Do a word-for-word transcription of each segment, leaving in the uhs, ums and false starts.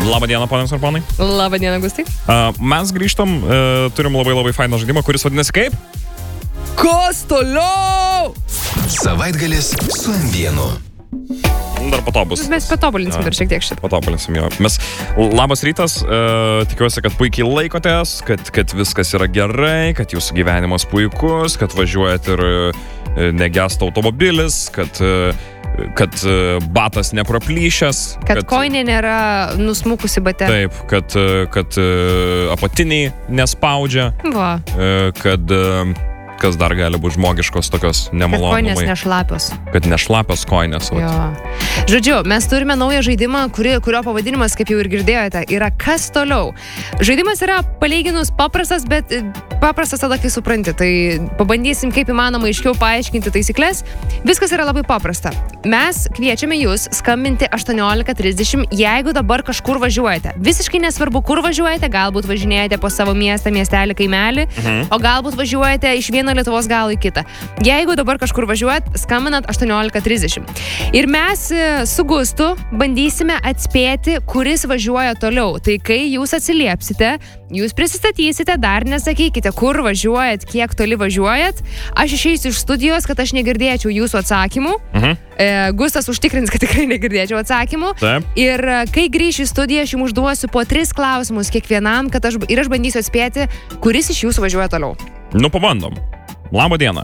Labą dieną, ponios ir ponai. Labą dieną, Gustai. Uh, mes grįžtam, uh, turim labai labai fainą žaidimą, kuris vadinasi kaip? Kas toliau? Savaitgalis su M vienu. Dar po to bus. Mes patobulinsim dar šiek tiek šitą. Patobulinsim jo. Mes, labas rytas, uh, tikiuosi, kad puikiai laikotės, kad, kad viskas yra gerai, kad jūsų gyvenimas puikus, kad važiuojat ir uh, negesta automobilis, kad... Uh, kad batas nepraplyšęs. Kad, kad koinė nėra nusmukusi bate. Taip, kad, kad apatiniai nespaudžia. Va. Kad, kas dar gali būti žmogiškos tokios nemalonumai. Kad koinės nešlapios. Kad nešlapios koinės. Jo. Žodžiu, mes turime naują žaidimą, kuri, kurio pavadinimas, kaip jau ir girdėjote, yra Kas toliau. Žaidimas yra palyginus paprastas, bet paprastas tada, kai supranti. Tai pabandysim kaip įmanoma aiškiau paaiškinti taisyklės. Viskas yra labai paprasta. Mes kviečiame jūs skambinti aštuoniolika trisdešimt, jeigu dabar kažkur važiuojate. Visiškai nesvarbu, kur važiuojate, galbūt važinėjate po savo miestą, miestelį, kaimelį, mhm. o galbūt važiuojate iš vieno Lietuvos galo į kitą. Jeigu dabar kažkur važiuojat, skambinat aštuoniolika trisdešimt. Ir mes su Gustu bandysime atspėti, kuris važiuoja toliau. Tai kai jūs atsiliepsite, jūs prisistatysite, dar nesakykite, kur važiuojat, kiek toli važiuojat. Aš išeisiu iš studijos, kad aš negirdėčiau jūsų atsakymų. Mhm. E, Gustas užtikrins, kad tikrai negirdėčiau atsakymų. Taip. Ir kai grįšiu į studiją, aš jums užduosiu po tris klausimus kiekvienam, kad aš, ir aš bandysiu atspėti, kuris iš jūsų važiuoja toliau. Nu, pabandom. Labą dieną.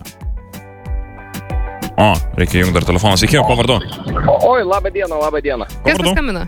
O, reikia jungti dar telefoną. Sveiki, kuo vardu? Oi, labą dieną, labą dieną. Kas paskambina?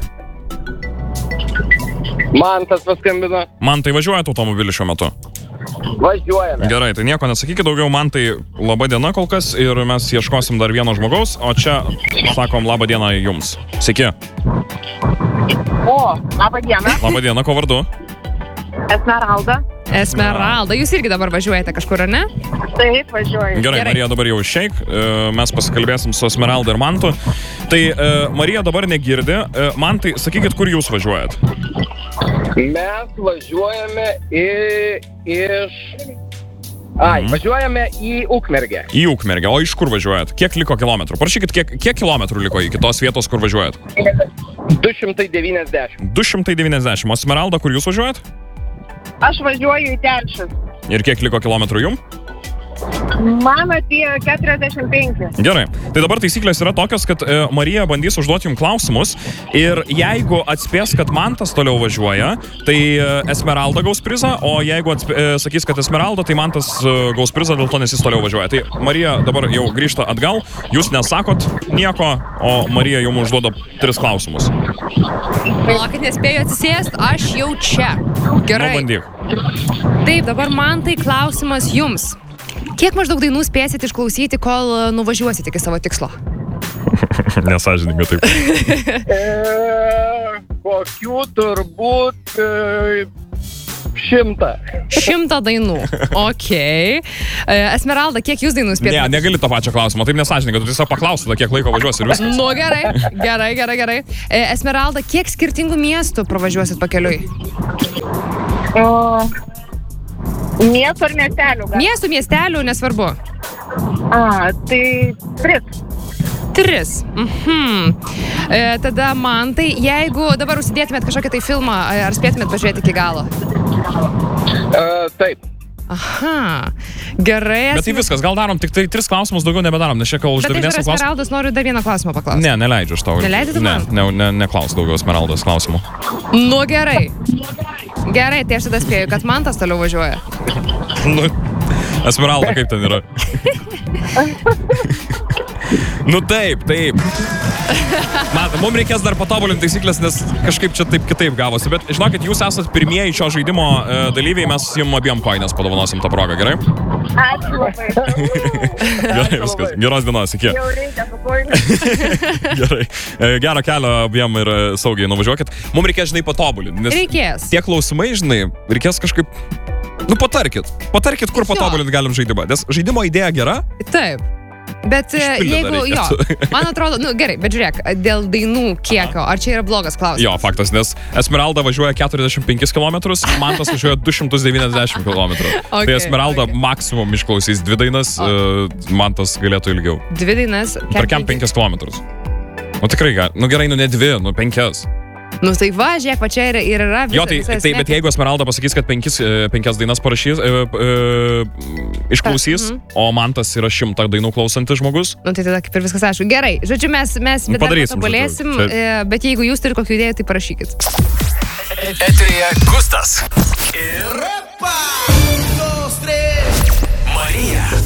Man tas paskambina. Man tai važiuojat automobilį šiuo metu? Važiuojame. Gerai, tai nieko nesakykit daugiau, man tai labą dieną kol kas ir mes ieškosim dar vieno žmogaus, o čia sakom labą dieną jums. Sveiki. O, labą dieną. Labą dieną, kuo vardu? Esmeralda. Esmeralda, jūs irgi dabar važiuojate kažkur, ar ne? Taip, važiuoju. Gerai, Gerai. Marija dabar jau išeik, mes pasikalbėsim su Esmeralda ir Mantu. Tai Marija dabar negirdi, Mantai, sakykit, kur jūs važiuojat? Mes važiuojame į, iš... Ai, mhm. važiuojame į Ukmergę. Į Ukmergę, o iš kur važiuojat? Kiek liko kilometrų? Prašykit, kiek, kiek kilometrų liko iki tos vietos, kur važiuojat? du šimtai devyniasdešimt. du šimtai devyniasdešimt. O Esmeralda, kur jūs važiuojat? Aš važiuoju į Telšius. Ir kiek liko kilometrų jum? Man apie keturiasdešimt penki. Gerai. Tai dabar taisyklės yra tokios, kad e, Marija bandys užduoti jums klausimus ir jeigu atspės, kad Mantas toliau važiuoja, tai e, Esmeralda gaus prizą, o jeigu atspė, e, sakys, kad Esmeralda, tai Mantas e, gaus prizą, dėl to nes jis toliau važiuoja. Tai Marija dabar jau grįžta atgal, jūs nesakot nieko, o Marija jums užduoda tris klausimus. Palaukit, nespėju atsisėst, aš jau čia. Gerai. Nu, bandyk. Taip, dabar man tai klausimas jums. Kiek maždaug dainų spėsit išklausyti, kol nuvažiuosit iki savo tikslo? Nesąžininga taip. E, kokių turbūt e, šimtą. Šimtą dainų. Okei. Okay. Esmeralda, kiek jūs dainų spėsit? Ne, negali to pačio klausimo, taip nesąžininga, tu tiesiog paklausi, kiek laiko važiuosi ir viskas. Nu, gerai, gerai, gerai, gerai. Esmeralda, kiek skirtingų miestų pravažiuosit pakeliui? O, miestų ar miestelių? Gal? Miestų, miestelių, nesvarbu. A, tai tris. Tris. Mhm. E, tada man tai, jeigu dabar užsidėtumėt kažkokį tai filmą, ar spėtumėt pažiūrėti iki galo? E, taip. Aha. Gerai. Bet tai viskas, gal darom tik tai tris klausimus, daugiau nebedarom, nes čia kol uždavinėsim klausimus. Bet tai Esmeraldas noriu dar vieną klausimą paklausti. Ne, neleidžiu aš tau. Neleidžiu ne, man? ne, ne, neklaus daugiau Esmeraldos klausimų. Nu, gerai. Gerai, tai aš tada spėju, kad Mantas toliau važiuoja. Nu, Esmeralda, kaip ten yra? Nu taip, taip. Man, mums reikės dar patobulinti taisyklės, nes kažkaip čia taip kitaip gavosi. Bet žinokit, jūs esat pirmieji šio žaidimo e, dalyviai, mes jums abiem koinės padovanosim tą progą, gerai? Ačiū labai. Gerai, viskas. Geros dienos, iki. Jau reikia su koinė. Gerai. E, Gerą kelią abiem ir saugiai nuvažiuokit. Mums reikės, žinai, patobulinti. Nes reikės. Tie klausimai, žinai, reikės kažkaip... Nu, patarkit. Patarkit, kur patobulinti galim žaidimą. Nes žaidimo idėja gera. Taip. Bet Išpildė jeigu, jo, man atrodo, nu gerai, bet žiūrėk, dėl dainų kiekio, ar čia yra blogas klausimas? Jo, faktas, nes Esmeralda važiuoja keturiasdešimt penkis kilometrus, Mantas važiuoja du šimtus devyniasdešimt kilometrų. Okay, tai Esmeralda okay. maksimum išklausys dvi dainas, oh. Mantas galėtų ilgiau. Dvi dainas? Per kem penkis kilometrus. Nu tikrai, nu gerai, nu ne dvi, nu penkias. Nu tai va, žiūrėk, va čia ir, ir yra visa, Jo, tai, visa tai, bet jeigu Esmeralda pasakys, kad penkis, e, penkias dainas parašys, e, e, išklausys, mhm. o man tas yra šimtą dainų klausantis žmogus. Nu tai tada kaip ir viskas aišku. Gerai, žodžiu, mes, mes Nu, padarysim, patobulėsim, žodžiu. e, bet jeigu jūs turite kokių idėjų, tai parašykit. Eteryje Gustas ir Marija.